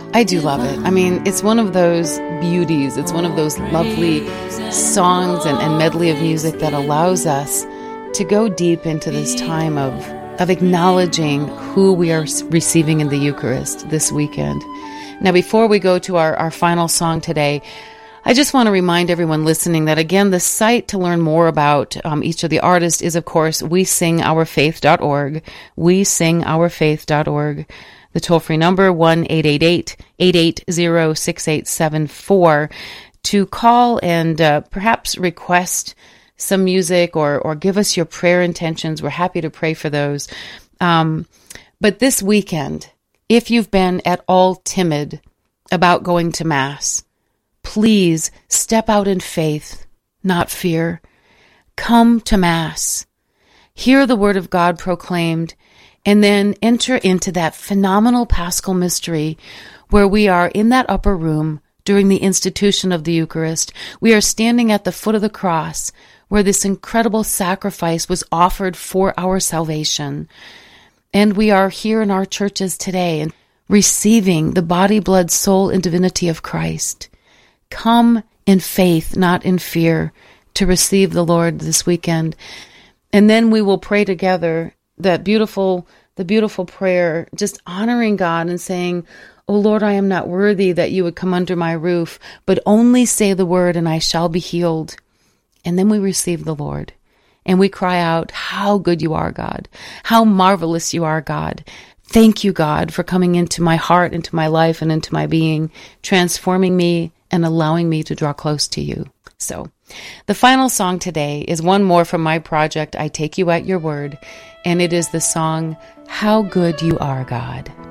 I do love it. I mean, it's one of those beauties. It's one of those lovely songs and medley of music that allows us to go deep into this time of acknowledging who we are receiving in the Eucharist this weekend. Now, before we go to our final song today, I just want to remind everyone listening that, again, the site to learn more about each of the artists is, of course, wesingourfaith.org, wesingourfaith.org. The toll-free number, 1-888-880-6874, to call and perhaps request some music or give us your prayer intentions. We're happy to pray for those. But this weekend, if you've been at all timid about going to Mass, please step out in faith, not fear. Come to Mass. Hear the Word of God proclaimed, and then enter into that phenomenal Paschal mystery where we are in that upper room during the institution of the Eucharist. We are standing at the foot of the cross where this incredible sacrifice was offered for our salvation. And we are here in our churches today and receiving the body, blood, soul, and divinity of Christ. Come in faith, not in fear, to receive the Lord this weekend. And then we will pray together the beautiful prayer, just honoring God and saying, "O Lord, I am not worthy that you would come under my roof, but only say the word and I shall be healed." And then we receive the Lord and we cry out, "How good you are, God. How marvelous you are, God. Thank you, God, for coming into my heart, into my life, and into my being, transforming me and allowing me to draw close to you." So the final song today is one more from my project, I Take You at Your Word, and it is the song, "How Good You Are, God."